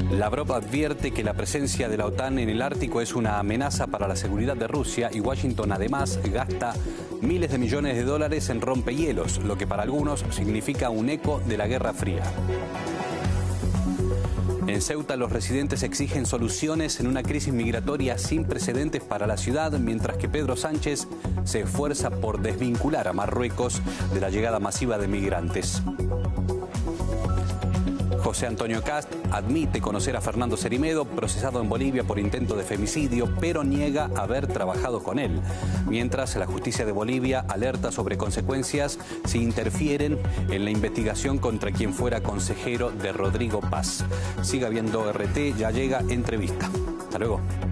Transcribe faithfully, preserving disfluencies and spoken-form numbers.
Lavrov advierte que la presencia de la OTAN en el Ártico es una amenaza para la seguridad de Rusia y Washington además gasta miles de millones de dólares en rompehielos, lo que para algunos significa un eco de la Guerra Fría. En Ceuta, los residentes exigen soluciones en una crisis migratoria sin precedentes para la ciudad, mientras que Pedro Sánchez se esfuerza por desvincular a Marruecos de la llegada masiva de migrantes. José Antonio Kast admite conocer a Fernando Cerime, procesado en Bolivia por intento de femicidio, pero niega haber trabajado con él. Mientras, la justicia de Bolivia alerta sobre consecuencias si interfieren en la investigación contra quien fuera consejero de Rodrigo Paz. Siga viendo R T, ya llega entrevista. Hasta luego.